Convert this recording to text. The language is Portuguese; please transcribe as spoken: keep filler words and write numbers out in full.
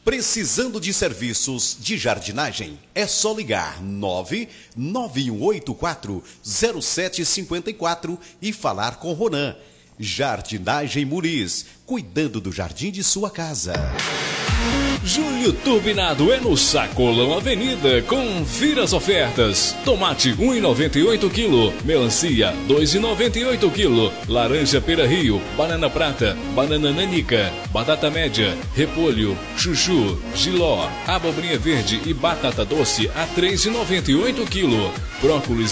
Precisando de serviços de jardinagem? É só ligar nove nove um oito quatro zero sete cinco quatro e falar com Ronan. Jardinagem Muniz, cuidando do jardim de sua casa. Julho turbinado é no Sacolão Avenida. Confira as ofertas: tomate um e noventa e oito quilo, melancia dois e noventa e oito quilo, laranja Pera Rio, banana prata, banana nanica, batata média, repolho, chuchu, jiló, abobrinha verde e batata doce a três e noventa e oito quilo, brócolis